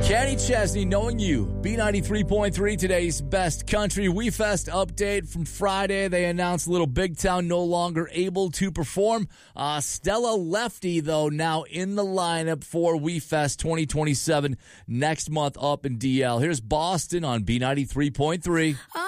Kenny Chesney, Knowing You, B93.3, today's best country. WeFest update from Friday. They announced Little Big Town no longer able to perform. Stella Lefty, though, now in the lineup for WeFest 2027 next month up in DL. Here's Boston on B93.3.